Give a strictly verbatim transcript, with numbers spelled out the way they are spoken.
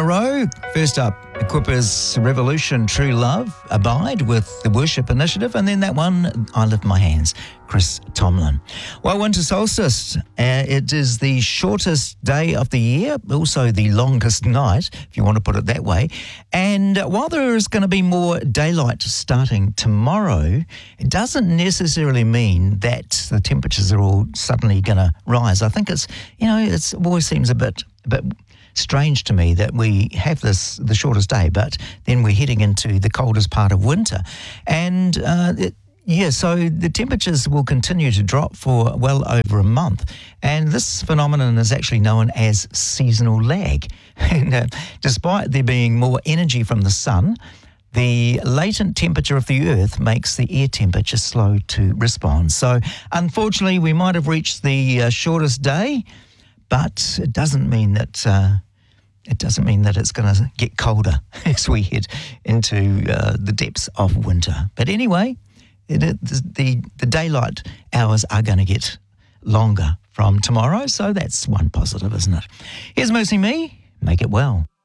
a row. First up, Equipa's Revolution, True Love, Abide with the Worship Initiative, and then that one, I Lift My Hands, Chris Tomlin. Well, winter solstice, uh, it is the shortest day of the year, also the longest night, if you want to put it that way. And while there is going to be more daylight starting tomorrow, it doesn't necessarily mean that the temperatures are all suddenly going to rise. I think it's, you know, it's, it always seems a bit, a bit strange to me that we have this the shortest day, but then we're heading into the coldest part of winter. And uh, it, yeah, so the temperatures will continue to drop for well over a month. And this phenomenon is actually known as seasonal lag. And uh, despite there being more energy from the sun, the latent temperature of the earth makes the air temperature slow to respond. So unfortunately, we might have reached the uh, shortest day, but it doesn't mean that uh, it doesn't mean that it's going to get colder as we head into uh, the depths of winter. But anyway, it, it, the the daylight hours are going to get longer from tomorrow, so that's one positive, isn't it? Here's Mercy Me. Make it well.